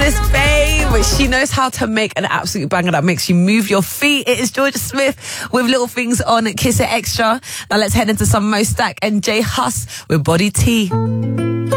this babe. She knows how to make an absolute banger that makes you move your feet. It is Georgia Smith with Little Things on Kiss It Extra. Now let's head into some Mo Stack and J Hus with Body Tea.